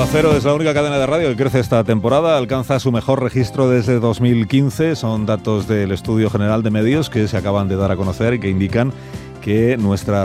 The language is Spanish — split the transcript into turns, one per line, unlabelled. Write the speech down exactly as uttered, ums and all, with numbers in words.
Onda Cero es la única cadena de radio que crece esta temporada, alcanza su mejor registro desde dos mil quince, son datos del Estudio General de Medios que se acaban de dar a conocer y que indican que nuestra